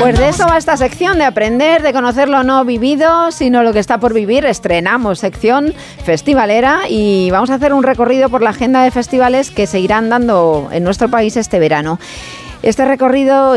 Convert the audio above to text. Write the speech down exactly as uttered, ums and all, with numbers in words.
Pues de eso va esta sección, de aprender, de conocer lo no vivido, sino lo que está por vivir. Estrenamos sección festivalera y vamos a hacer un recorrido por la agenda de festivales que se irán dando en nuestro país este verano. Este recorrido